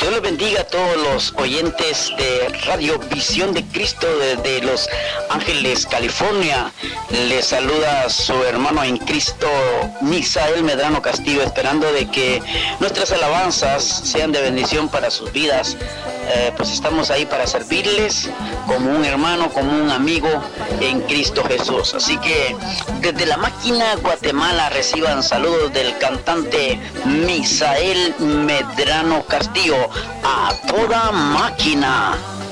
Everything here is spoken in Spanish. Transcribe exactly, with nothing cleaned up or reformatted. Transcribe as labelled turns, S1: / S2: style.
S1: Dios les bendiga a todos los oyentes de Radio Visión de Cristo desde Los Ángeles, California. Les saluda su hermano en Cristo, Misael Medrano Castillo, esperando de que nuestras alabanzas sean de bendición para sus vidas. Eh, pues estamos ahí para servirles como un hermano, como un amigo en Cristo Jesús. Así que desde la máquina Guatemala reciban saludos del cantante Misael Medrano Castillo. A toda máquina.